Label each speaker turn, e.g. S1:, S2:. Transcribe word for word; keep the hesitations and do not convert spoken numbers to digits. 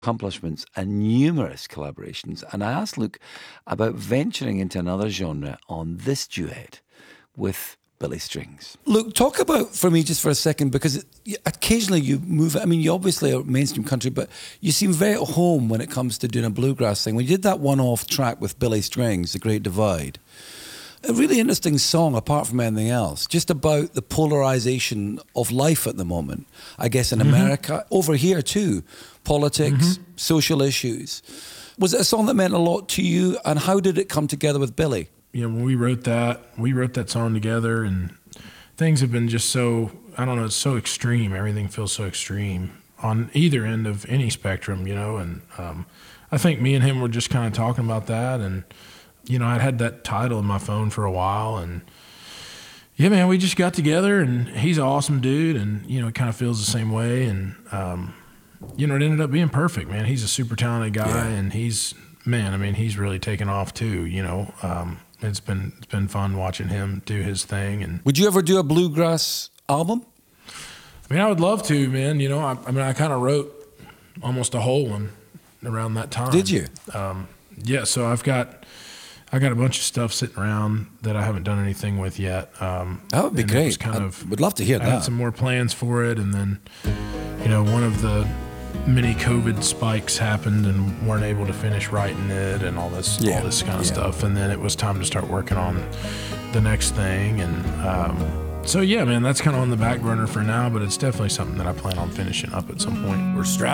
S1: accomplishments and numerous collaborations. And I asked Luke about venturing into another genre on this duet with Billy Strings. Luke, talk about, for me, just for a second, because occasionally you move, I mean, you obviously are mainstream country, but you seem very at home when it comes to doing a bluegrass thing. When you did that one-off track with Billy Strings, The Great Divide, a really interesting song, apart from anything else, just about the polarization of life at the moment, I guess, in mm-hmm. America, over here too, politics, mm-hmm. social issues. Was it a song that meant a lot to you, and how did it come together with Billy?
S2: You know, when we wrote that, we wrote that song together, and things have been just so, I don't know, it's so extreme. Everything feels so extreme on either end of any spectrum, you know, and um, I think me and him were just kind of talking about that, and, you know, I'd had that title in my phone for a while, and yeah, man, we just got together, and he's an awesome dude, and, you know, he kind of feels the same way, and, um, you know, it ended up being perfect, man. He's a super talented guy, yeah. and he's, man, I mean, he's really taken off too, you know, um, It's been it's been fun watching him do his thing. And
S1: would you ever do a bluegrass album?
S2: I mean, I would love to, man. You know, I, I mean, I kind of wrote almost a whole one around that time.
S1: Did you?
S2: Um, yeah. So I've got I got a bunch of stuff sitting around that I haven't done anything with yet. Um,
S1: that would be great.
S2: Kind
S1: I
S2: of,
S1: would love to hear
S2: I
S1: that. I
S2: had some more plans for it, and then, you know, one of the many COVID spikes happened and weren't able to finish writing it and all this yeah, all this kind of yeah. stuff, and then it was time to start working on the next thing, and um, so yeah, man, that's kind of on the back burner for now, but it's definitely something that I plan on finishing up at some point.
S3: We're strapped